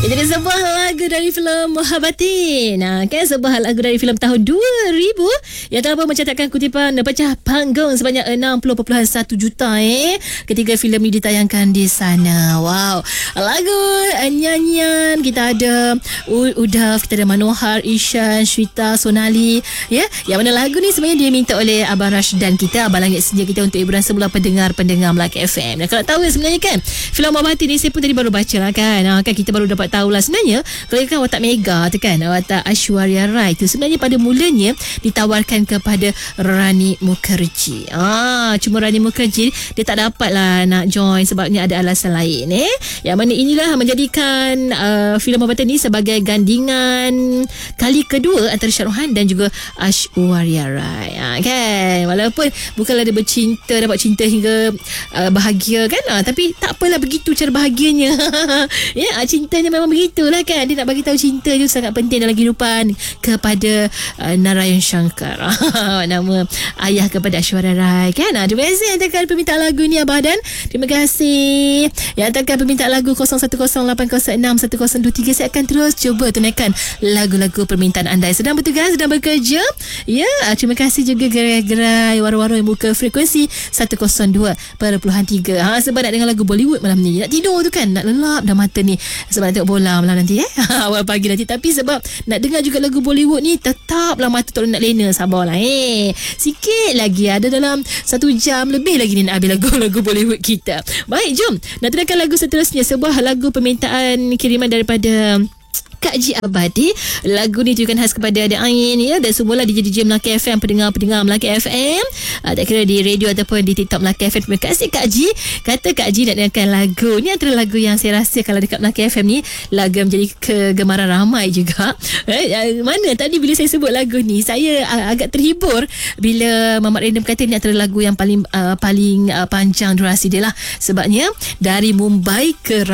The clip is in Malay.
Itu adalah sebuah lagu dari filem Muhabbatin. Kan sebuah lagu dari filem tahun 2000 yang telah pun mencatatkan kutipan pecah panggung sebanyak 60.1 juta ketika filem ini ditayangkan di sana. Wow. Lagu nyanyian kita ada Udaf, kita ada Manohar, Ishan, Syita, Sonali, ya. Yang mana lagu ni sebenarnya dia minta oleh Abang Rashdan kita, Abang Langit Senja kita untuk hiburan semula pendengar Melaka FM. Dan kalau tahu sebenarnya kan filem Muhabbatin ni saya pun tadi baru baca lah kan. Kan kita baru dapat tahulah sebenarnya kalau kan watak Mega tu kan, watak Aishwarya Rai tu sebenarnya pada mulanya ditawarkan kepada Rani Mukherjee. Cuma Rani Mukherjee dia tak dapat lah nak join sebabnya ada alasan lain. Yang mana inilah menjadikan filem Muhabbatin ni sebagai gandingan kali kedua antara Shah Rukh Khan dan juga Aishwarya Rai. Kan walaupun bukanlah dia bercinta, dapat cinta hingga bahagia kan, tapi tak apalah, begitu cara bahagianya. Ya, cintanya memang begitulah kan. Dia nak bagi tahu cinta tu sangat penting dalam kehidupan kepada Narayan Shankar. Nama ayah kepada Aishwarya Rai kan. Terima kasih yang hantarkan permintaan lagu ni Abah Dan. Terima kasih yang hantarkan permintaan lagu 0108061023. Saya akan terus cuba tunaikan lagu-lagu permintaan anda yang sedang bertugas, sedang bekerja. Ya, terima kasih juga gerai-gerai waro-waro yang buka frekuensi 102.3. Sebab nak dengar lagu Bollywood malam ni. Nak tidur tu kan, nak lelap dah mata ni sebab nak tengok bola malam nanti awal pagi nanti. Tapi sebab nak dengar juga lagu Bollywood ni, tetaplah mata tak nak lena. Sabarlah sikit lagi, ada dalam 1 jam lebih lagi ni nak habis lagu-lagu Bollywood kita. Baik, jom nak dengarkan lagu seterusnya, sebuah lagu permintaan kiriman daripada Kak Ji Abadi. Lagu ni tujukan khas kepada Adik Ain ya, dan semula DJ Melaka FM, pendengar Melaka FM, tak kira di radio ataupun di TikTok Melaka FM. Terima kasih Kak Ji. Kata Kak Ji nak dengarkan lagu ni, antara lagu yang saya rasa kalau dekat Melaka FM ni lagu yang menjadi kegemaran ramai juga. Mana tadi bila saya sebut lagu ni, saya agak terhibur bila Mamat Random kata ni antara lagu yang paling panjang durasi dia lah. Sebabnya dari Mumbai ke